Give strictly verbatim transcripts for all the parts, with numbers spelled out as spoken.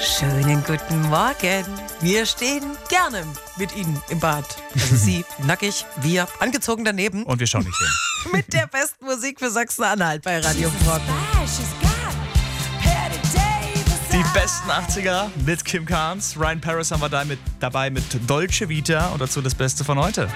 Schönen guten Morgen. Wir stehen gerne mit Ihnen im Bad. Also Sie nackig, wir angezogen daneben. Und wir schauen nicht hin. Mit der besten Musik für Sachsen-Anhalt bei Radio Brocken. Die besten achtziger mit Kim Carnes. Ryan Paris haben wir da mit, dabei mit Dolce Vita und dazu das Beste von heute.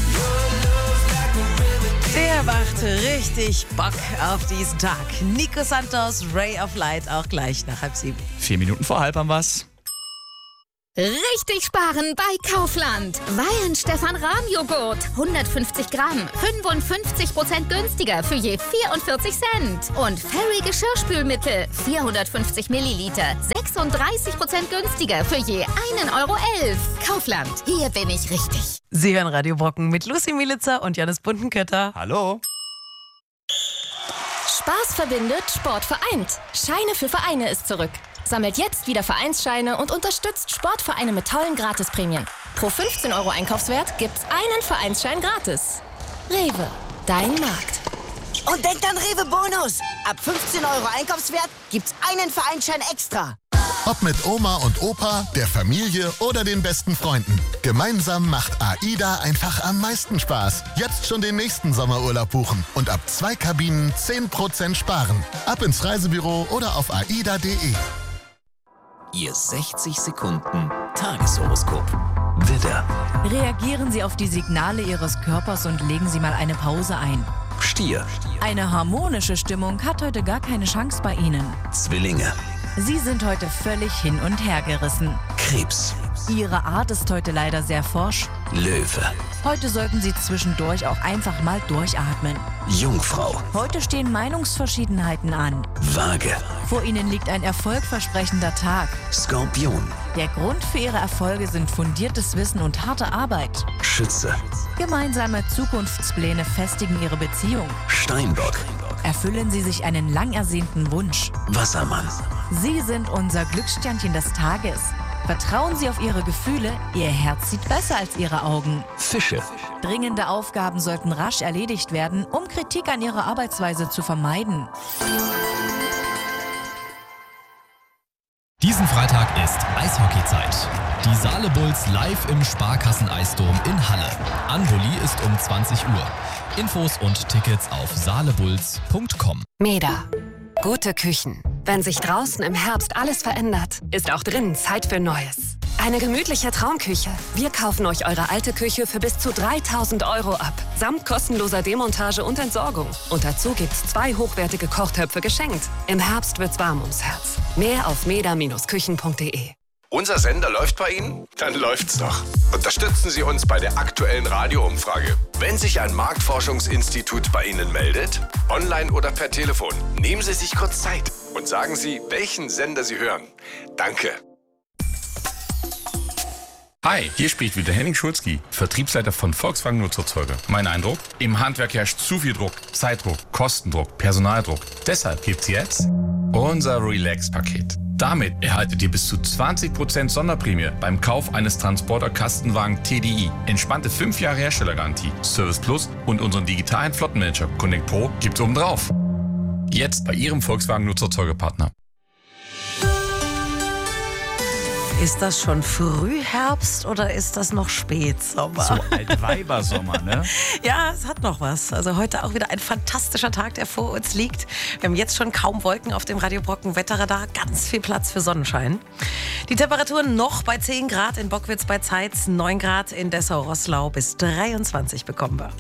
Der macht richtig Bock auf diesen Tag. Nico Santos, Ray of Light, auch gleich nach halb sieben. Vier Minuten vor halb haben wir's. Richtig sparen bei Kaufland. Weihenstephan-Rahmjoghurt. hundertfünfzig Gramm. fünfundfünfzig Prozent günstiger für je vierundvierzig Cent. Und Fairy Geschirrspülmittel. vierhundertfünfzig Milliliter. sechsunddreißig Prozent günstiger für je einen Euro elf. Kaufland. Hier bin ich richtig. Sie hören Radio Brocken mit Lucy Mielitzer und Janis Buntenkötter. Hallo. Spaß verbindet, Sport vereint. Scheine für Vereine ist zurück. Sammelt jetzt wieder Vereinsscheine und unterstützt Sportvereine mit tollen Gratisprämien. Pro fünfzehn Euro Einkaufswert gibt's einen Vereinsschein gratis. Rewe, dein Markt. Und denkt an Rewe Bonus. Ab fünfzehn Euro Einkaufswert gibt's einen Vereinsschein extra. Ob mit Oma und Opa, der Familie oder den besten Freunden. Gemeinsam macht AIDA einfach am meisten Spaß. Jetzt schon den nächsten Sommerurlaub buchen und ab zwei Kabinen zehn Prozent sparen. Ab ins Reisebüro oder auf aida punkt de. Ihr sechzig Sekunden Tageshoroskop. Widder, Reagieren Sie auf die Signale Ihres Körpers und legen Sie mal eine Pause ein. Stier, Eine harmonische Stimmung hat heute gar keine Chance bei Ihnen. Zwillinge, Sie sind heute völlig hin und her gerissen. Krebs, Ihre Art ist heute leider sehr forsch. Löwe, Heute sollten Sie zwischendurch auch einfach mal durchatmen. Jungfrau, Heute stehen Meinungsverschiedenheiten an. Waage, Vor Ihnen liegt ein erfolgversprechender Tag. Skorpion, Der Grund für Ihre Erfolge sind fundiertes Wissen und harte Arbeit. Schütze, Gemeinsame Zukunftspläne festigen Ihre Beziehung. Steinbock, Erfüllen Sie sich einen lang ersehnten Wunsch. Wassermann, Sie sind unser Glückssternchen des Tages. Vertrauen Sie auf Ihre Gefühle, Ihr Herz sieht besser als Ihre Augen. Fische, Dringende Aufgaben sollten rasch erledigt werden, um Kritik an Ihrer Arbeitsweise zu vermeiden. Diesen Freitag ist Eishockeyzeit. Die Saale Bulls live im Sparkassen-Eisdom in Halle. Anvoli ist um zwanzig Uhr. Infos und Tickets auf saalebulls punkt com. Meda. Gute Küchen. Wenn sich draußen im Herbst alles verändert, ist auch drinnen Zeit für Neues. Eine gemütliche Traumküche. Wir kaufen euch eure alte Küche für bis zu dreitausend Euro ab. Samt kostenloser Demontage und Entsorgung. Und dazu gibt's zwei hochwertige Kochtöpfe geschenkt. Im Herbst wird's warm ums Herz. Mehr auf meda Bindestrich küchen punkt de. Unser Sender läuft bei Ihnen? Dann läuft's doch. Unterstützen Sie uns bei der aktuellen Radioumfrage. Wenn sich ein Marktforschungsinstitut bei Ihnen meldet, online oder per Telefon, nehmen Sie sich kurz Zeit und sagen Sie, welchen Sender Sie hören. Danke. Hi, hier spricht wieder Henning Schulzki, Vertriebsleiter von Volkswagen Nutzerzeuge. Mein Eindruck? Im Handwerk herrscht zu viel Druck, Zeitdruck, Kostendruck, Personaldruck. Deshalb gibt's jetzt unser Relax-Paket. Damit erhaltet ihr bis zu zwanzig Prozent Sonderprämie beim Kauf eines Transporter-Kastenwagen T D I. Entspannte fünf Jahre Herstellergarantie, Service Plus und unseren digitalen Flottenmanager Connect Pro gibt's obendrauf. Jetzt bei Ihrem Volkswagen Nutzerzeugepartner. Ist das schon Frühherbst oder ist das noch Spätsommer? So Altweibersommer, ne? Ja, es hat noch was. Also heute auch wieder ein fantastischer Tag, der vor uns liegt. Wir haben jetzt schon kaum Wolken auf dem Radio Brocken Wetterradar. Ganz viel Platz für Sonnenschein. Die Temperaturen noch bei zehn Grad in Bockwitz bei Zeitz, neun Grad in Dessau-Roßlau, bis dreiundzwanzig bekommen wir.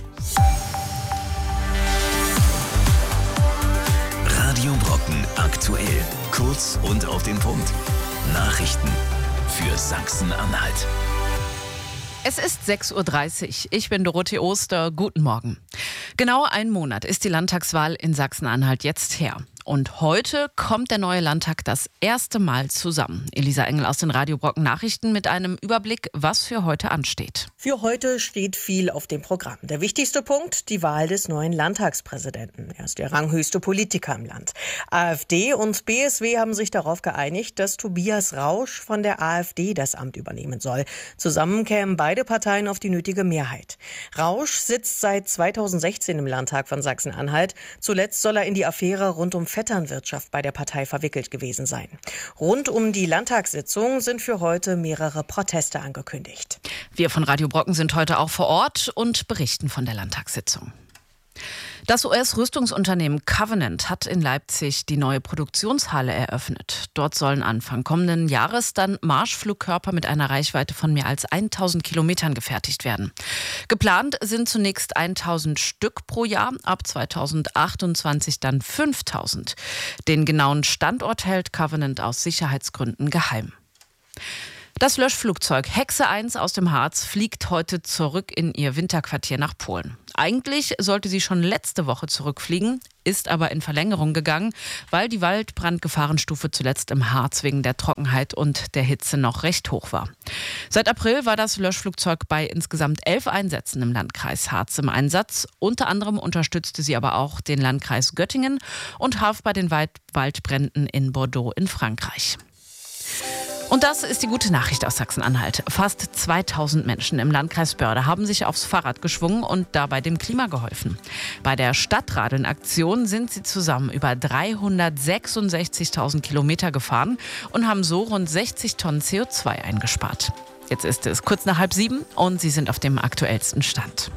Radio Brocken aktuell. Kurz und auf den Punkt. Nachrichten für Sachsen-Anhalt. Es ist sechs Uhr dreißig. Ich bin Dorothee Oster. Guten Morgen. Genau ein Monat ist die Landtagswahl in Sachsen-Anhalt jetzt her. Und heute kommt der neue Landtag das erste Mal zusammen. Elisa Engel aus den Radio Brocken Nachrichten mit einem Überblick, was für heute ansteht. Für heute steht viel auf dem Programm. Der wichtigste Punkt, die Wahl des neuen Landtagspräsidenten. Er ist der ranghöchste Politiker im Land. AfD und B S W haben sich darauf geeinigt, dass Tobias Rausch von der AfD das Amt übernehmen soll. Zusammen kämen beide Parteien auf die nötige Mehrheit. Rausch sitzt seit zweitausendsechzehn im Landtag von Sachsen-Anhalt. Zuletzt soll er in die Affäre rund um Vetternwirtschaft bei der Partei verwickelt gewesen sein. Rund um die Landtagssitzung sind für heute mehrere Proteste angekündigt. Wir von Radio Brocken sind heute auch vor Ort und berichten von der Landtagssitzung. Das U S-Rüstungsunternehmen Covenant hat in Leipzig die neue Produktionshalle eröffnet. Dort sollen Anfang kommenden Jahres dann Marschflugkörper mit einer Reichweite von mehr als tausend Kilometern gefertigt werden. Geplant sind zunächst tausend Stück pro Jahr, ab zweitausendachtundzwanzig dann fünftausend. Den genauen Standort hält Covenant aus Sicherheitsgründen geheim. Das Löschflugzeug Hexe eins aus dem Harz fliegt heute zurück in ihr Winterquartier nach Polen. Eigentlich sollte sie schon letzte Woche zurückfliegen, ist aber in Verlängerung gegangen, weil die Waldbrandgefahrenstufe zuletzt im Harz wegen der Trockenheit und der Hitze noch recht hoch war. Seit April war das Löschflugzeug bei insgesamt elf Einsätzen im Landkreis Harz im Einsatz. Unter anderem unterstützte sie aber auch den Landkreis Göttingen und half bei den Wald- Waldbränden in Bordeaux in Frankreich. Und das ist die gute Nachricht aus Sachsen-Anhalt. Fast zweitausend Menschen im Landkreis Börde haben sich aufs Fahrrad geschwungen und dabei dem Klima geholfen. Bei der Stadtradeln-Aktion sind sie zusammen über dreihundertsechsundsechzigtausend Kilometer gefahren und haben so rund sechzig Tonnen C O zwei eingespart. Jetzt ist es kurz nach halb sieben und Sie sind auf dem aktuellsten Stand.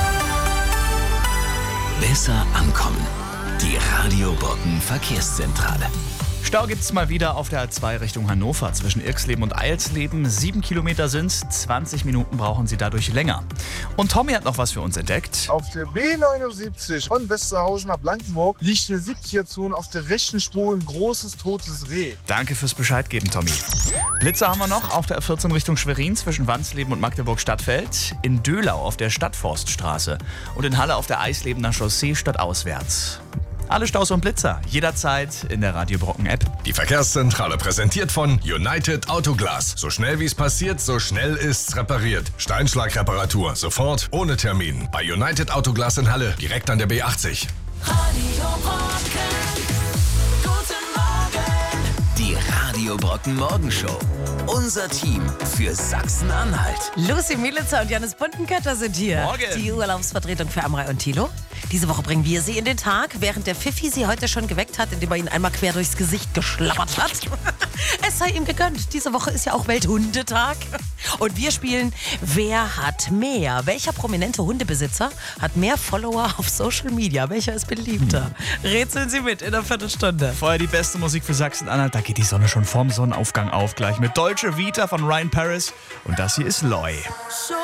Besser ankommen. Die Radio Brocken Verkehrszentrale. Stau gibt's mal wieder auf der A zwei Richtung Hannover zwischen Irxleben und Eilsleben. Sieben Kilometer sind's, zwanzig Minuten brauchen Sie dadurch länger. Und Tommy hat noch was für uns entdeckt. Auf der B neunundsiebzig von Westerhausen nach Blankenburg liegt eine Situation auf der rechten Spur ein großes totes Reh. Danke fürs Bescheid geben, Tommy. Blitzer haben wir noch auf der A vierzehn Richtung Schwerin zwischen Wansleben und Magdeburg-Stadtfeld. In Döhlau auf der Stadtforststraße und in Halle auf der Eislebener Chaussee stadtauswärts. Alle Staus und Blitzer, jederzeit in der Radio Brocken App. Die Verkehrszentrale präsentiert von United Autoglas. So schnell wie es passiert, so schnell ist's repariert. Steinschlagreparatur, sofort, ohne Termin. Bei United Autoglas in Halle, direkt an der B achtzig. Radio Brocken. Guten Morgen. Die Radio Brocken Morgenshow. Unser Team für Sachsen-Anhalt. Lucy Mielitzer und Janis Buntenkötter sind hier. Morgen. Die Urlaubsvertretung für Amrei und Thilo. Diese Woche bringen wir sie in den Tag, während der Pfiffi sie heute schon geweckt hat, indem er ihn einmal quer durchs Gesicht geschlappert hat. Es sei ihm gegönnt. Diese Woche ist ja auch Welthundetag. Und wir spielen Wer hat mehr? Welcher prominente Hundebesitzer hat mehr Follower auf Social Media? Welcher ist beliebter? Rätseln Sie mit in einer Viertelstunde. Vorher die beste Musik für Sachsen-Anhalt. Da geht die Sonne schon vorm Sonnenaufgang auf. Gleich mit Dolce Vita von Ryan Paris. Und das hier ist Loy. So